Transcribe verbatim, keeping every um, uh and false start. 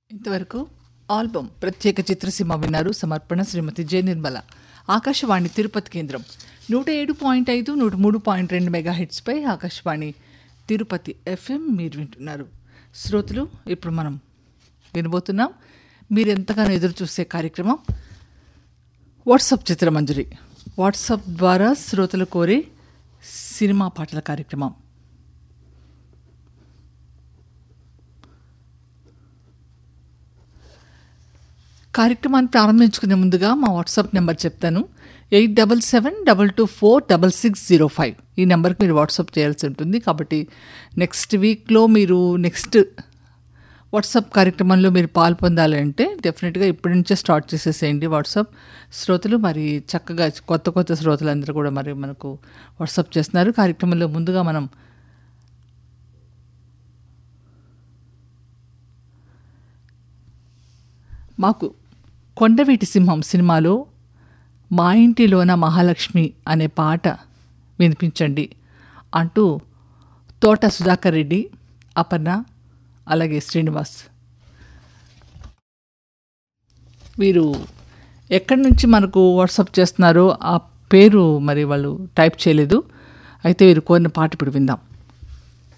ఇంతవరకు ఆల్బమ్ ప్రత్యేక చిత్రసీమ విన్నారు. సమర్పణ శ్రీమతి జె నిర్మల. ఆకాశవాణి తిరుపతి కేంద్రం నూట ఏడు పాయింట్ ఐదు నూట మూడు పాయింట్ రెండు మెగా హెడ్స్పై ఆకాశవాణి తిరుపతి ఎఫ్ఎం మీరు వింటున్నారు. శ్రోతలు, ఇప్పుడు మనం వినబోతున్నాం మీరు ఎంతగానో ఎదురు చూసే కార్యక్రమం వాట్సాప్ చిత్రమంజరి. వాట్సాప్ ద్వారా శ్రోతలు కోరే సినిమా పాటల కార్యక్రమం. కార్యక్రమాన్ని ప్రారంభించుకునే ముందుగా మా వాట్సాప్ నెంబర్ చెప్తాను. Eight double seven double two four double six zero five ఈ నెంబర్కి మీరు వాట్సాప్ చేయాల్సి ఉంటుంది. కాబట్టి నెక్స్ట్ వీక్లో మీరు నెక్స్ట్ వాట్సాప్ కార్యక్రమంలో మీరు పాల్పొందాలంటే డెఫినెట్గా ఇప్పటి నుంచే స్టార్ట్ చేసేసేయండి వాట్సాప్. శ్రోతలు మరి చక్కగా కొత్త కొత్త శ్రోతలందరూ కూడా మరి మనకు వాట్సాప్ చేస్తున్నారు. కార్యక్రమంలో ముందుగా మనం మాకు కొండవీటి సింహం సినిమాలో మా ఇంటిలోన మహాలక్ష్మి అనే పాట వినిపించండి అంటూ తోట సుధాకర్ రెడ్డి, అపర్ణ, అలాగే శ్రీనివాస్ వీరు ఎక్కడి నుంచి మనకు వాట్సాప్ చేస్తున్నారో ఆ పేరు మరి వాళ్ళు టైప్ చేయలేదు. అయితే వీరు కోరిన పాట ఇప్పుడు విందాం.